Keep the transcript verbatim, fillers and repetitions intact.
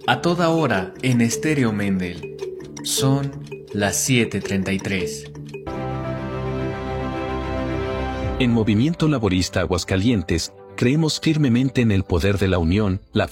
A toda hora en Estéreo Mendel. Son las siete treinta y tres. En Movimiento Laborista Aguascalientes, creemos firmemente en el poder de la unión, la